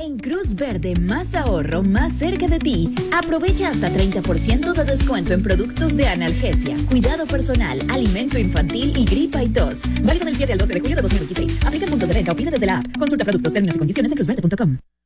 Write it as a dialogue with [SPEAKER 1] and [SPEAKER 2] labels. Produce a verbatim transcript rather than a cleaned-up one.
[SPEAKER 1] En Cruz Verde, más ahorro, más cerca de ti. Aprovecha hasta treinta por ciento de descuento en productos de analgesia, cuidado personal, alimento infantil y gripa y tos. Válido del siete al doce de julio de dos mil veintiséis. Aplica puntos de venta o pide desde la app. Consulta productos, términos y condiciones en cruz verde punto com.